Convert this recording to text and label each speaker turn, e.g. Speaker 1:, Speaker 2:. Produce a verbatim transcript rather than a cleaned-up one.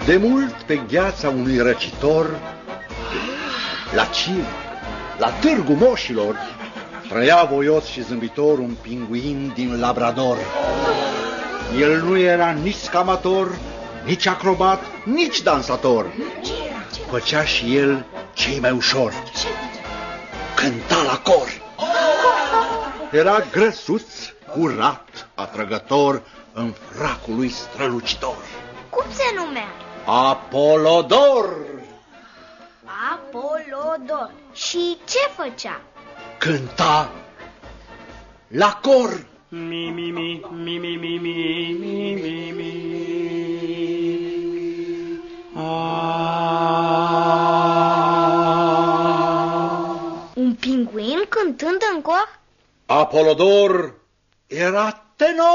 Speaker 1: De mult pe gheața unui răcitor, la Cir, la Târgu Moșilor, trăia voios și zâmbitor un pinguin din Labrador. El nu era nici scamator, nici acrobat, nici dansator. Făcea și el ce mai ușor: cânta la cor. Era grăsuț, curat, atrăgător, în fracul lui strălucitor.
Speaker 2: Cum se numea?
Speaker 1: Apolodor.
Speaker 2: Apolodor. Și ce făcea?
Speaker 1: Cânta la cor.
Speaker 3: Mi, mi, mi, mi, mi, mi, mi, mi, mi, mi.
Speaker 2: Un pinguin cântând în cor?
Speaker 1: Apolodor era tenor.